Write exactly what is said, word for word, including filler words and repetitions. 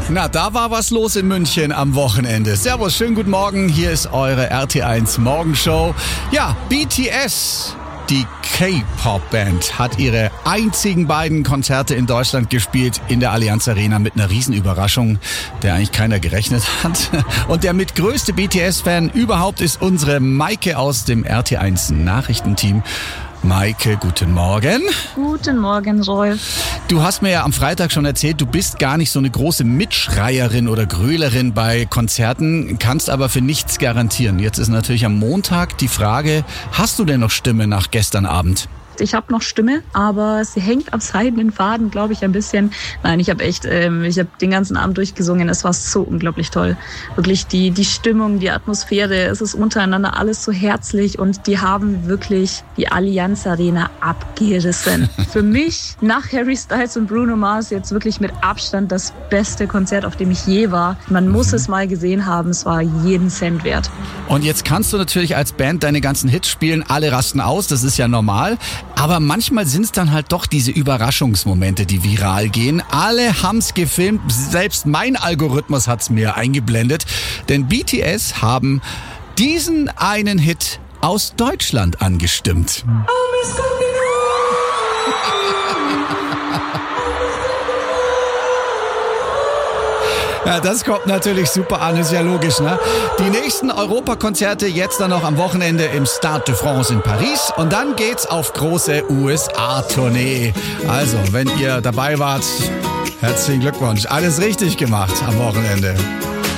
Na, da war was los in München am Wochenende. Servus, schönen guten Morgen. Hier ist eure R T eins Morgenshow. Ja, B T S, die K-Pop-Band, hat ihre einzigen beiden Konzerte in Deutschland gespielt in der Allianz Arena mit einer Riesenüberraschung, der eigentlich keiner gerechnet hat. Und der mit größte B T S-Fan überhaupt ist unsere Maike aus dem R T eins Nachrichtenteam. Maike, guten Morgen. Guten Morgen, Rolf. Du hast mir ja am Freitag schon erzählt, du bist gar nicht so eine große Mitschreierin oder Grölerin bei Konzerten, kannst aber für nichts garantieren. Jetzt ist natürlich am Montag die Frage, hast du denn noch Stimme nach gestern Abend? Ich habe noch Stimme, aber sie hängt am seidenen Faden, glaube ich, ein bisschen. Nein, ich habe echt, ähm, ich habe den ganzen Abend durchgesungen. Es war so unglaublich toll. Wirklich die die Stimmung, die Atmosphäre, es ist untereinander alles so herzlich und die haben wirklich die Allianz Arena abgerissen. Für mich nach Harry Styles und Bruno Mars jetzt wirklich mit Abstand das beste Konzert, auf dem ich je war. Man muss mhm. es mal gesehen haben. Es war jeden Cent wert. Und jetzt kannst du natürlich als Band deine ganzen Hits spielen. Alle rasten aus, das ist ja normal. Aber manchmal sind es dann halt doch diese Überraschungsmomente, die viral gehen. Alle haben's gefilmt, selbst mein Algorithmus hat's mir eingeblendet. Denn B T S haben diesen einen Hit aus Deutschland angestimmt. Ja, das kommt natürlich super an, ist ja logisch, ne? Die nächsten Europakonzerte jetzt dann noch am Wochenende im Stade de France in Paris und dann geht's auf große U S A-Tournee. Also, wenn ihr dabei wart, herzlichen Glückwunsch. Alles richtig gemacht am Wochenende.